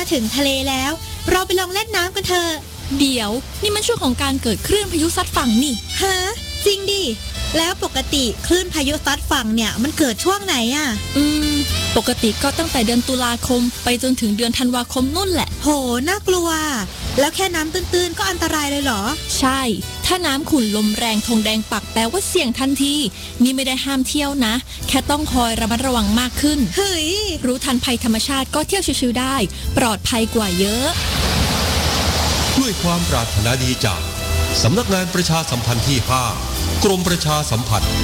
ถึงทะเลแล้วเราไปลองเล่นน้ำกันเถอะเดี๋ยวนี่มันช่วงของการเกิดคลื่นพายุซัดฝั่งนี่ฮะจริงดิแล้วปกติคลื่นพายุซัดฝั่งเนี่ยมันเกิดช่วงไหนอ่ะปกติก็ตั้งแต่เดือนตุลาคมไปจนถึงเดือนธันวาคมนู่นแหละโหน่ากลัวแล้วแค่น้ำตื้นๆก็อันตรายเลยเหรอใช่ถ้าน้ำขุ่นลมแรงธงแดงปักแปลว่าเสี่ยงทันทีนี่ไม่ได้ห้ามเที่ยวนะแค่ต้องคอยระมัดระวังมากขึ้นเฮ้ยรู้ทันภัยธรรมชาติก็เที่ยวชิวๆได้ปลอดภัยกว่าเยอะด้วยความปรารถนาดีจากสำนักงานประชาสัมพันธ์ที่ 5 กรมประชาสัมพันธ์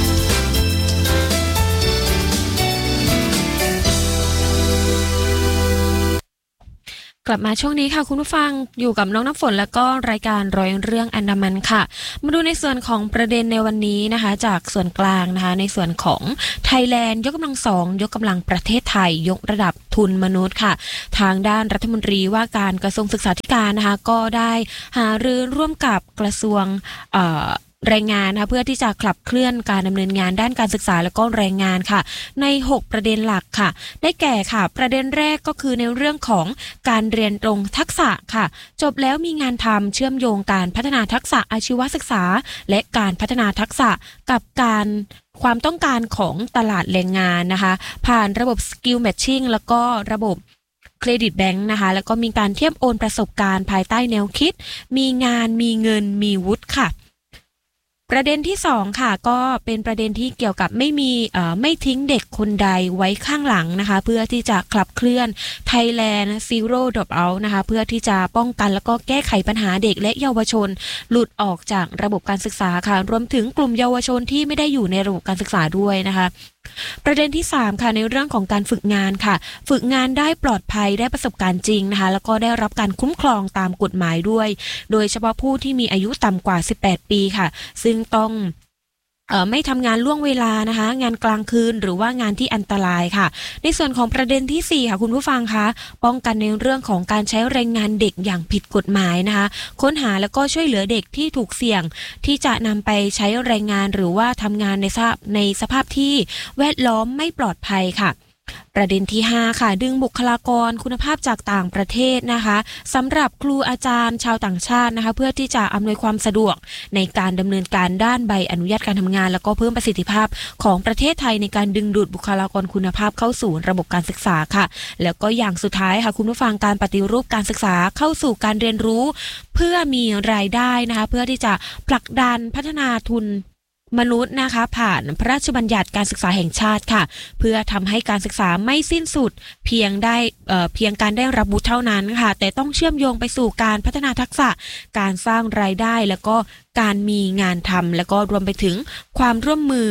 กลับมาช่วงนี้ค่ะคุณผู้ฟังอยู่กับน้องน้ำฝนแล้วก็รายการร้อยเรื่องอันดามันค่ะมาดูในส่วนของประเด็นในวันนี้นะคะจากส่วนกลางนะคะในส่วนของไทยแลนด์ยกกำลัง2ยกกำลังประเทศไทยยกระดับทุนมนุษย์ค่ะทางด้านรัฐมนตรีว่าการกระทรวงศึกษาธิการนะคะก็ได้หารือร่วมกับกระทรวงแรงงานนะคะเพื่อที่จะขับเคลื่อนการดำเนินงานด้านการศึกษาและก็แรงงานค่ะใน6ประเด็นหลักค่ะได้แก่ค่ะประเด็นแรกก็คือในเรื่องของการเรียนตรงทักษะค่ะจบแล้วมีงานทำเชื่อมโยงการพัฒนาทักษะอาชีวศึกษาและการพัฒนาทักษะกับการความต้องการของตลาดแรงงานนะคะผ่านระบบ Skill Matching แล้วก็ระบบเครดิตแบงค์นะคะแล้วก็มีการเทียบโอนประสบการณ์ภายใต้แนวคิดมีงานมีเงินมีวุฒิค่ะประเด็นที่2ค่ะก็เป็นประเด็นที่เกี่ยวกับไม่ทิ้งเด็กคนใดไว้ข้างหลังนะคะเพื่อที่จะขับเคลื่อน Thailand Zero Dropout นะคะเพื่อที่จะป้องกันแล้วก็แก้ไขปัญหาเด็กและเยาวชนหลุดออกจากระบบการศึกษาค่ะรวมถึงกลุ่มเยาวชนที่ไม่ได้อยู่ในระบบการศึกษาด้วยนะคะประเด็นที่3ค่ะในเรื่องของการฝึกงานค่ะฝึกงานได้ปลอดภัยได้ประสบการณ์จริงนะคะแล้วก็ได้รับการคุ้มครองตามกฎหมายด้วยโดยเฉพาะผู้ที่มีอายุต่ำกว่า18ปีค่ะซึ่งต้องไม่ทำงานล่วงเวลานะคะงานกลางคืนหรือว่างานที่อันตรายค่ะในส่วนของประเด็นที่4ค่ะคุณผู้ฟังคะป้องกันในเรื่องของการใช้แรงงานเด็กอย่างผิดกฎหมายนะคะค้นหาแล้วก็ช่วยเหลือเด็กที่ถูกเสี่ยงที่จะนำไปใช้แรงงานหรือว่าทำงานในสภาพที่แวดล้อมไม่ปลอดภัยค่ะประเด็นที่5ค่ะดึงบุคลากรคุณภาพจากต่างประเทศนะคะสำหรับครูอาจารย์ชาวต่างชาตินะคะเพื่อที่จะอำนวยความสะดวกในการดำเนินการด้านใบอนุญาตการทำงานแล้วก็เพิ่มประสิทธิภาพของประเทศไทยในการดึงดูดบุคลากรคุณภาพเข้าสู่ระบบการศึกษาค่ะแล้วก็อย่างสุดท้ายค่ะคุณผู้ฟังการปฏิรูปการศึกษาเข้าสู่การเรียนรู้เพื่อมีรายได้นะคะเพื่อที่จะผลักดันพัฒนาทุนมนุษย์นะคะผ่านพระราชบัญญัติการศึกษาแห่งชาติค่ะเพื่อทำให้การศึกษาไม่สิ้นสุดเพียงการได้รับวุฒิเท่านั้นค่ะแต่ต้องเชื่อมโยงไปสู่การพัฒนาทักษะการสร้างรายได้แล้วก็การมีงานทำแล้วก็รวมไปถึงความร่วมมือ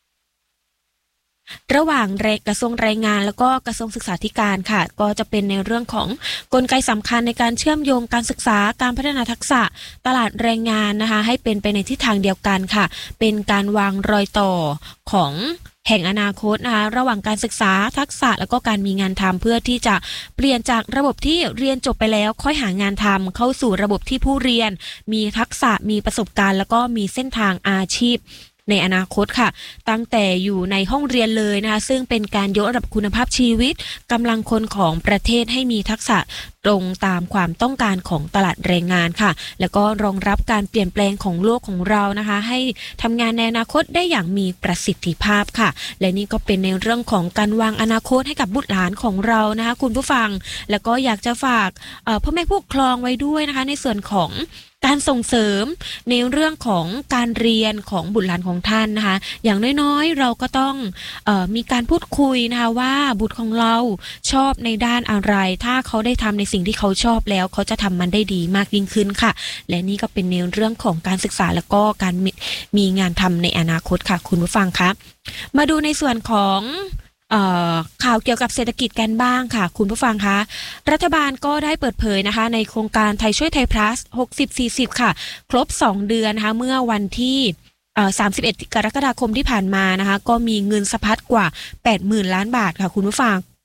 ระหว่างกระทรวงแรงงานแล้วก็กระทรวงศึกษาธิการค่ะก็จะเป็นในเรื่องของกลไกสำคัญในการเชื่อมโยงการศึกษาการพัฒนาทักษะตลาดแรงงานนะคะให้เป็นไปในทิศทางเดียวกันค่ะเป็นการวางรอยต่อของแห่งอนาคตนะคะระหว่างการศึกษาทักษะแล้วก็การมีงานทำเพื่อที่จะเปลี่ยนจากระบบที่เรียนจบไปแล้วค่อยหางานทำเข้าสู่ระบบที่ผู้เรียนมีทักษะมีประสบการณ์แล้วก็มีเส้นทางอาชีพในอนาคตค่ะตั้งแต่อยู่ในห้องเรียนเลยนะคะซึ่งเป็นการยกระดับคุณภาพชีวิตกำลังคนของประเทศให้มีทักษะตรงตามความต้องการของตลาดแรงงานค่ะแล้วก็รองรับการเปลี่ยนแปลงของโลกของเรานะคะให้ทำงานในอนาคตได้อย่างมีประสิทธิภาพค่ะและนี่ก็เป็นในเรื่องของการวางอนาคตให้กับบุตรหลานของเรานะคะคุณผู้ฟังแล้วก็อยากจะฝากพ่อแม่ผู้ปกครองไว้ด้วยนะคะในส่วนของการส่งเสริมในเรื่องของการเรียนของบุตรหลานของท่านนะคะอย่างน้อยๆเราก็ต้องมีการพูดคุยนะคะว่าบุตรของเราชอบในด้านอะไรถ้าเขาได้ทำในสิ่งที่เขาชอบแล้วเขาจะทำมันได้ดีมากยิ่งขึ้นค่ะและนี่ก็เป็นในเรื่องของการศึกษาแล้วก็การมีงานทำในอนาคตค่ะคุณผู้ฟังคะมาดูในส่วนของข่าวเกี่ยวกับเศรษฐกิจกันบ้างค่ะคุณผู้ฟังคะรัฐบาลก็ได้เปิดเผยนะคะในโครงการไทยช่วยไทย plus 60-40 ค่ะครบ2เดือนนะคะเมื่อวันที่31 กรกฎาคมที่ผ่านมานะคะก็มีเงินสะพัดกว่า 80,000 ล้านบาทค่ะคุณผู้ฟัง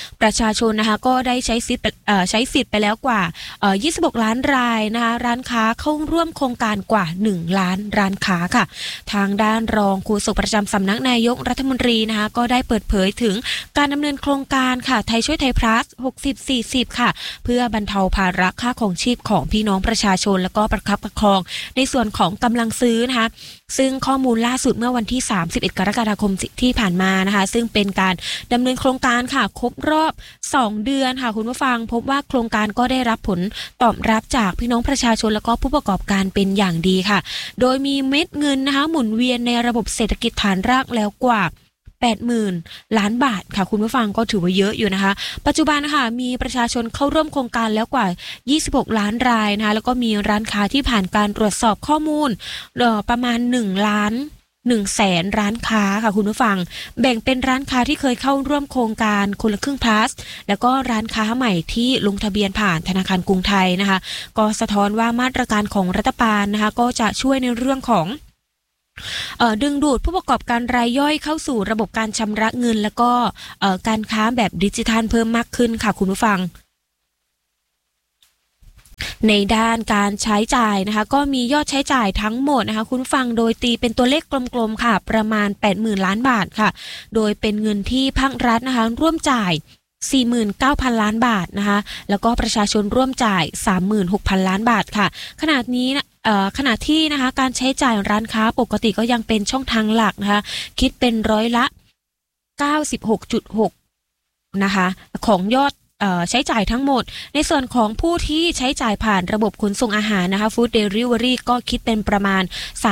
ประชาชนนะคะก็ได้ใช้สิทธิ์ไปแล้วกว่า26 ล้านรายนะคะร้านค้าเข้าร่วมโครงการกว่า1 ล้านร้านค้าค่ะทางด้านรองโฆษกประจำสำนักนายกรัฐมนตรีนะคะก็ได้เปิดเผยถึงการดำเนินโครงการค่ะไทยช่วยไทย plus 60-40 ค่ะเพื่อบรรเทาภาระค่าของชีพของพี่น้องประชาชนแล้วก็ประคับประคองในส่วนของกำลังซื้อนะคะซึ่งข้อมูลล่าสุดเมื่อวันที่31 กรกฎาคมที่ผ่านมานะคะซึ่งเป็นการดำเนินโครงการค่ะครบรอบ2 เดือนค่ะคุณผู้ฟังพบว่าโครงการก็ได้รับผลตอบรับจากพี่น้องประชาชนแล้วก็ผู้ประกอบการเป็นอย่างดีค่ะโดยมีเม็ดเงินนะคะหมุนเวียนในระบบเศรษฐกิจฐานรากแล้วกว่า80,000 ล้านบาทค่ะคุณผู้ฟังก็ถือว่าเยอะอยู่นะคะปัจจุบันนะคะมีประชาชนเข้าร่วมโครงการแล้วกว่า26 ล้านรายนะคะแล้วก็มีร้านค้าที่ผ่านการตรวจสอบข้อมูลประมาณ1 แสนร้านค้าค่ะคุณผู้ฟังแบ่งเป็นร้านค้าที่เคยเข้าร่วมโครงการคนละครึ่ง plus แล้วก็ร้านค้าใหม่ที่ลงทะเบียนผ่านธนาคารกรุงไทยนะคะก็สะท้อนว่ามาตรการของรัฐบาลนะคะก็จะช่วยในเรื่องของดึงดูดผู้ประกอบการรายย่อยเข้าสู่ระบบการชำระเงินแล้วก็การค้าแบบดิจิทัลเพิ่มมากขึ้นค่ะคุณผู้ฟังในด้านการใช้จ่ายนะคะก็มียอดใช้จ่ายทั้งหมดนะคะคุณผู้ฟังโดยตีเป็นตัวเลขกลมๆค่ะประมาณ 80,000 ล้านบาทค่ะโดยเป็นเงินที่ภาครัฐนะคะร่วมจ่าย 49,000 ล้านบาทนะคะแล้วก็ประชาชนร่วมจ่าย 36,000 ล้านบาทค่ะขณะที่นะคะการใช้จ่ายร้านค้าปกติก็ยังเป็นช่องทางหลักนะคะคิดเป็นร้อยละ 96.6 นะคะของยอดใช้จ่ายทั้งหมดในส่วนของผู้ที่ใช้จ่ายผ่านระบบขนส่งอาหารนะคะ Food Delivery ก็คิดเป็นประมาณ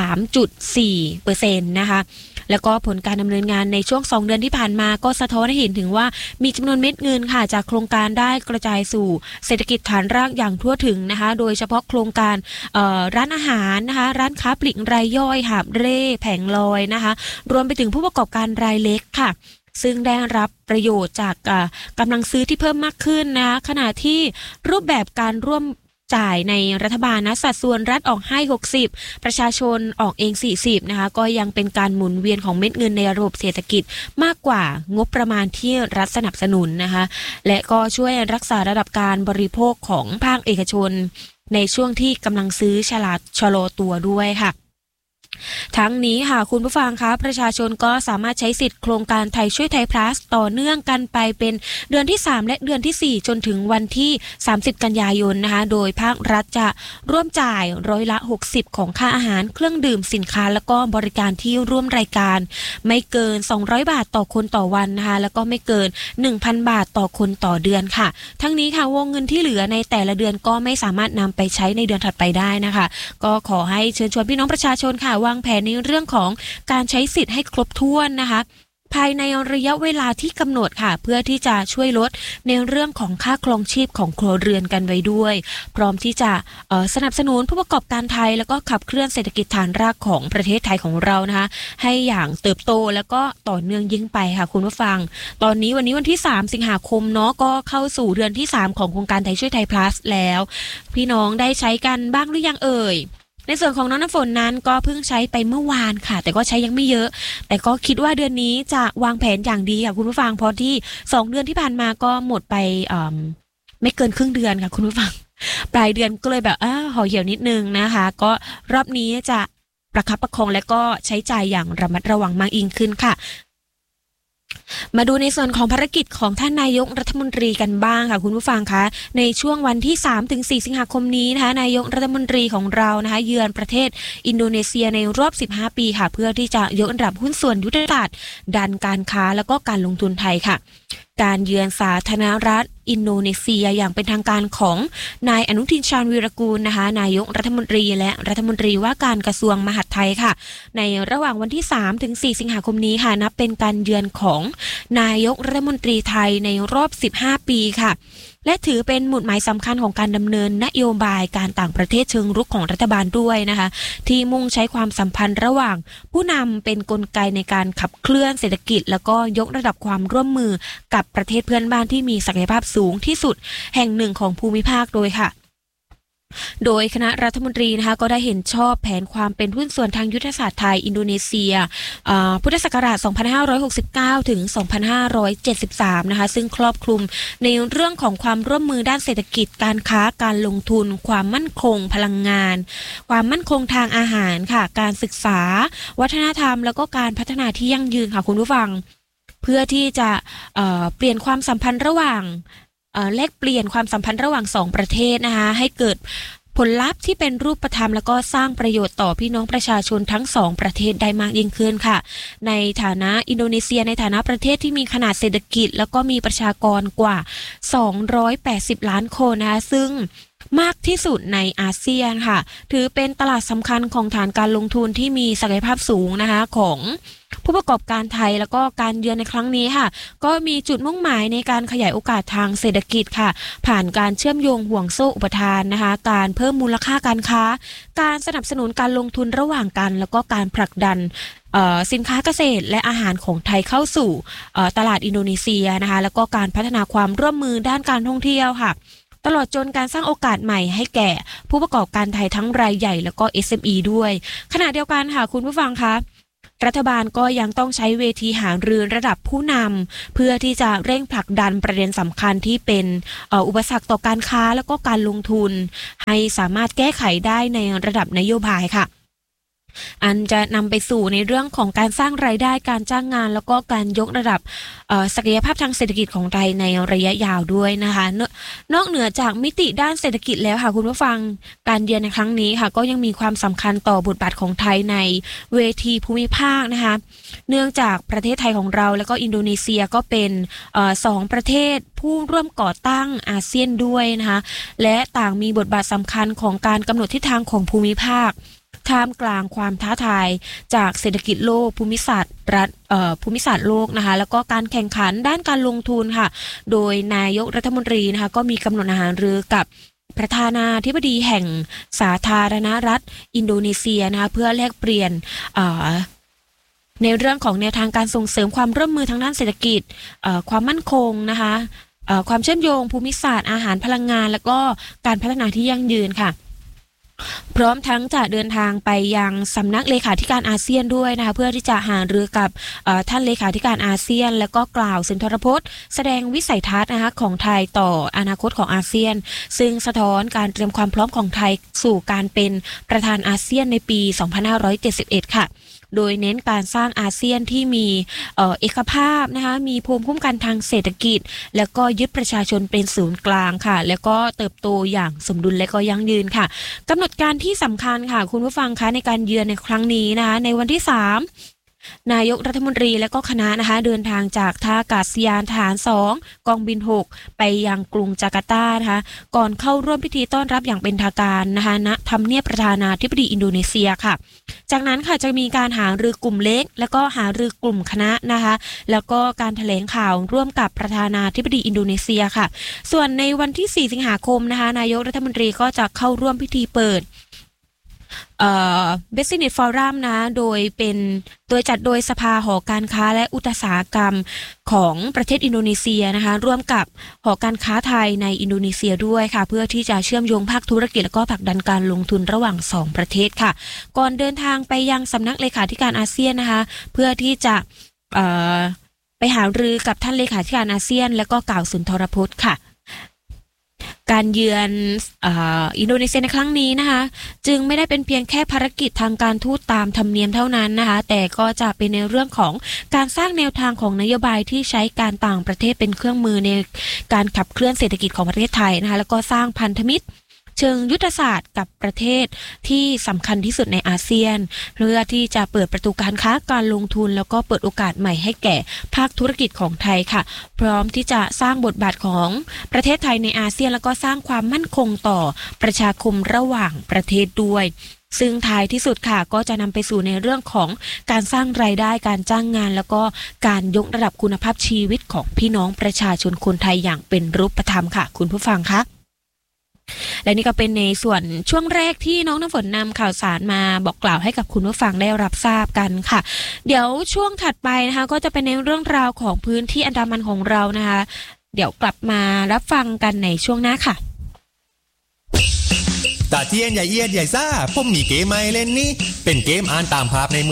3.4% นะคะแล้วก็ผลการดำเนินงานในช่วง2 เดือนที่ผ่านมาก็สะท้อนให้เห็นถึงว่ามีจำนวนเม็ดเงินค่ะจากโครงการได้กระจายสู่เศรษฐกิจฐานรากอย่างทั่วถึงนะคะโดยเฉพาะโครงการร้านอาหารนะคะร้านค้าปลีกรายย่อยหาบเร่แผงลอยนะคะรวมไปถึงผู้ประกอบการรายเล็กค่ะซึ่งได้รับประโยชน์จากกำลังซื้อที่เพิ่มมากขึ้นนะขณะที่รูปแบบการร่วมจ่ายในรัฐบาลนะสัดส่วนรัฐออกให้60ประชาชนออกเอง40นะคะก็ยังเป็นการหมุนเวียนของเม็ดเงินในระบบเศรษฐกิจมากกว่างบประมาณที่รัฐสนับสนุนนะคะและก็ช่วยรักษาระดับการบริโภคของภาคเอกชนในช่วงที่กำลังซื้อชะลอตัวด้วยค่ะทั้งนี้ค่ะคุณผู้ฟังคะประชาชนก็สามารถใช้สิทธิ์โครงการไทยช่วยไทย plus ต่อเนื่องกันไปเป็นเดือนที่3และเดือนที่4จนถึงวันที่30 กันยายนนะคะโดยภาครัฐจะร่วมจ่ายร้อยละ60ของค่าอาหารเครื่องดื่มสินค้าแล้วก็บริการที่ร่วมรายการไม่เกิน200 บาทต่อคนต่อวันนะคะแล้วก็ไม่เกิน 1,000 บาทต่อคนต่อเดือนค่ะทั้งนี้ค่ะวงเงินที่เหลือในแต่ละเดือนก็ไม่สามารถนำไปใช้ในเดือนถัดไปได้นะคะก็ขอให้เชิญชวนพี่น้องประชาชนค่ะวางแผนในเรื่องของการใช้สิทธิ์ให้ครบถ้วนนะคะภายในระยะเวลาที่กำหนดค่ะเพื่อที่จะช่วยลดในเรื่องของค่าครองชีพของครัวเรือนกันไว้ด้วยพร้อมที่จะสนับสนุนผู้ประกอบการไทยแล้วก็ขับเคลื่อนเศรษฐกิจฐานรากของประเทศไทยของเรานะคะให้อย่างเติบโตแล้วก็ต่อเนื่องยิ่งไปค่ะคุณผู้ฟังตอนนี้วันที่3 สิงหาคมเนาะก็เข้าสู่เดือนที่3ของโครงการไทยช่วยไทย plus แล้วพี่น้องได้ใช้กันบ้างหรือยังเอ่ยในส่วนของน้องน้ำฝนนั้นก็เพิ่งใช้ไปเมื่อวานค่ะแต่ก็ใช้ยังไม่เยอะแต่ก็คิดว่าเดือนนี้จะวางแผนอย่างดีค่ะคุณผู้ฟังเพราะที่2 เดือนที่ผ่านมาก็หมดไปไม่เกินครึ่งเดือนค่ะคุณผู้ฟังปลายเดือนก็เลยแบบห่อเหี่ยวนิดนึงนะคะก็รอบนี้จะประคับประคองและก็ใช้จ่ายอย่างระมัดระวังมากยิ่งขึ้นค่ะมาดูในส่วนของภารกิจของท่านนายกรัฐมนตรีกันบ้างค่ะคุณผู้ฟังคะในช่วงวันที่3 ถึง 4 สิงหาคมนี้นะคะนายกรัฐมนตรีของเรานะคะเยือนประเทศอินโดนีเซียในรอบ15 ปีค่ะเพื่อที่จะยกระดับหุ้นส่วนยุทธศาสตร์ดันการค้าแล้วก็การลงทุนไทยค่ะการเยือนสาธารณรัฐอินโดนีเซียอย่างเป็นทางการของนายอนุทินชาญวีรกูลนะคะนายกรัฐมนตรีและรัฐมนตรีว่าการกระทรวงมหาดไทยค่ะในระหว่างวันที่3 ถึง 4 สิงหาคมนี้ค่ะนับเป็นการเยือนของนายกรัฐมนตรีไทยในรอบ15 ปีค่ะและถือเป็นหมุดหมายสำคัญของการดำเนินนโยบายการต่างประเทศเชิงรุกของรัฐบาลด้วยนะคะที่มุ่งใช้ความสัมพันธ์ระหว่างผู้นำเป็นกลไกในการขับเคลื่อนเศรษฐกิจแล้วก็ยกระดับความร่วมมือกับประเทศเพื่อนบ้านที่มีศักยภาพสูงที่สุดแห่งหนึ่งของภูมิภาคโดยค่ะโดยคณะรัฐมนตรีนะคะก็ได้เห็นชอบแผนความเป็นหุ้นส่วนทางยุทธศาสตร์ไทยอินโดนีเซียพุทธศักราช 2569 ถึง 2573 นะคะซึ่งครอบคลุมในเรื่องของความร่วมมือด้านเศรษฐกิจการค้าการลงทุนความมั่นคงพลังงานความมั่นคงทางอาหารค่ะการศึกษาวัฒนธรรมแล้วก็การพัฒนาที่ยั่งยืนค่ะคุณผู้ฟังเพื่อที่จะเปลี่ยนความสัมพันธ์ระหว่างแลกเปลี่ยนความสัมพันธ์ระหว่าง2ประเทศนะคะให้เกิดผลลัพธ์ที่เป็นรูปธรรมแล้วก็สร้างประโยชน์ต่อพี่น้องประชาชนทั้ง2ประเทศได้มากยิ่งขึ้นค่ะในฐานะอินโดนีเซียในฐานะประเทศที่มีขนาดเศรษฐกิจแล้วก็มีประชากรกว่า280ล้านคนนะคะซึ่งมากที่สุดในอาเซียนค่ะถือเป็นตลาดสำคัญของฐานการลงทุนที่มีศักยภาพสูงนะคะของผู้ประกอบการไทยแล้วก็การเยือนในครั้งนี้ค่ะก็มีจุดมุ่งหมายในการขยายโอกาสทางเศรษฐกิจค่ะผ่านการเชื่อมโยงห่วงโซ่อุปทานนะคะการเพิ่มมูลค่าการค้าการสนับสนุนการลงทุนระหว่างกันแล้วก็การผลักดันสินค้าเกษตรและอาหารของไทยเข้าสู่ตลาดอินโดนีเซียนะคะแล้วก็การพัฒนาความร่วมมือด้านการท่องเที่ยวค่ะตลอดจนการสร้างโอกาสใหม่ให้แก่ผู้ประกอบการไทยทั้งรายใหญ่แล้วก็ SME ด้วยขณะเดียวกันค่ะคุณผู้ฟังคะรัฐบาลก็ยังต้องใช้เวทีหารือระดับผู้นำเพื่อที่จะเร่งผลักดันประเด็นสำคัญที่เป็นอุปสรรคต่อการค้าแล้วก็การลงทุนให้สามารถแก้ไขได้ในระดับนโยบายค่ะอันจะนำไปสู่ในเรื่องของการสร้างรายได้การจ้างงานแล้วก็การยกระดับศักยภาพทางเศรษฐกิจของไทยในระยะยาวด้วยนะคะนอกเหนือจากมิติด้านเศรษฐกิจแล้วค่ะคุณผู้ฟังการเยือนในครั้งนี้ค่ะก็ยังมีความสำคัญต่อบทบาทของไทยในเวทีภูมิภาคนะคะเนื่องจากประเทศไทยของเราแล้วก็อินโดนีเซียก็เป็น2ประเทศผู้ร่วมก่อตั้งอาเซียนด้วยนะคะและต่างมีบทบาทสำคัญของการกำหนดทิศทางของภูมิภาคท่ามกลางความท้าทายจากเศรษฐกิจโลกภูมิศาสตร์โลกนะคะแล้วก็การแข่งขันด้านการลงทุนค่ะโดยนายกรัฐมนตรีนะคะก็มีกำหนดหารือกับประธานาธิบดีแห่งสาธารณรัฐอินโดนีเซียนะคะเพื่อแลกเปลี่ยนในเรื่องของแนวทางการส่งเสริมความร่วมมือทางด้านเศรษฐกิจความมั่นคงนะคะความเชื่อมโยงภูมิศาสตร์อาหารพลังงานแล้วก็การพัฒนาที่ยั่งยืนค่ะพร้อมทั้งจะเดินทางไปยังสำนักเลขาธิการอาเซียนด้วยนะคะเพื่อที่จะหารือกับท่านเลขาธิการอาเซียนแล้วก็กล่าวสุนทรพจน์แสดงวิสัยทัศน์นะคะของไทยต่ออนาคตของอาเซียนซึ่งสะท้อนการเตรียมความพร้อมของไทยสู่การเป็นประธานอาเซียนในปี 2571 ค่ะโดยเน้นการสร้างอาเซียนที่มีเอกภาพนะคะมีภูมิคุ้มกันทางเศรษฐกิจแล้วก็ยึดประชาชนเป็นศูนย์กลางค่ะแล้วก็เติบโตอย่างสมดุลและก็ยั่งยืนค่ะกำหนดการที่สำคัญค่ะคุณผู้ฟังคะในการเยือนในครั้งนี้นะคะในวันที่3นายกรัฐมนตรีและก็คณะนะคะเดินทางจากท่าอากาศยานฐาน2กองบิน6ไปยังกรุงจาการ์ตานะคะก่อนเข้าร่วมพิธีต้อนรับอย่างเป็นทางการนะคะณทำเนียบประธานาธิบดีอินโดนีเซียค่ะจากนั้นค่ะจะมีการหารือกลุ่มเล็กแล้วก็หารือกลุ่มคณะนะคะแล้วก็การแถลงข่าวร่วมกับประธานาธิบดีอินโดนีเซียค่ะส่วนในวันที่4สิงหาคมนะคะนายกรัฐมนตรีก็จะเข้าร่วมพิธีเปิดBusiness Forum นะโดยจัดโดยสภาหอการค้าและอุตสาหกรรมของประเทศอินโดนีเซียนะคะร่วมกับหอการค้าไทยในอินโดนีเซียด้วยค่ะเพื่อที่จะเชื่อมโยงภาคธุรกิจและก็ผลักดันการลงทุนระหว่าง2ประเทศค่ะก่อนเดินทางไปยังสำนักเลขาธิการอาเซียนนะคะเพื่อที่จะไปหารือกับท่านเลขาธิการอาเซียนและก็กล่าวสุนทรพจน์ค่ะการเยือนอินโดนีเซียในครั้งนี้นะคะจึงไม่ได้เป็นเพียงแค่ภารกิจทางการทูตตามธรรมเนียมเท่านั้นนะคะแต่ก็จะเป็นในเรื่องของการสร้างแนวทางของนโยบายที่ใช้การต่างประเทศเป็นเครื่องมือในการขับเคลื่อนเศรษฐกิจของประเทศไทยนะคะแล้วก็สร้างพันธมิตรเชิงยุทธศาสตร์กับประเทศที่สำคัญที่สุดในอาเซียนเพื่อที่จะเปิดประตูการค้าการลงทุนแล้วก็เปิดโอกาสใหม่ให้แก่ภาคธุรกิจของไทยค่ะพร้อมที่จะสร้างบทบาทของประเทศไทยในอาเซียนแล้วก็สร้างความมั่นคงต่อประชาคมระหว่างประเทศด้วยซึ่งท้ายที่สุดค่ะก็จะนำไปสู่ในเรื่องของการสร้างรายได้การจ้างงานแล้วก็การยกระดับคุณภาพชีวิตของพี่น้องประชาชนคนไทยอย่างเป็นรูปธรรมค่ะคุณผู้ฟังคะและนี่ก็เป็นในส่วนช่วงแรกที่น้องน้ำฝนนำข่าวสารมาบอกกล่าวให้กับคุณผู้ฟังได้รับทราบกันค่ะเดี๋ยวช่วงถัดไปนะคะก็จะเป็นในเรื่องราวของพื้นที่อันดามันของเรานะคะเดี๋ยวกลับมารับฟังกันในช่วงหน้าค่ะตาเทียนใหญ่เอียดใหญ่ซ่าผมมีเกมใหม่เล่นนี่เป็นเกมอ่านตามภาพในมือ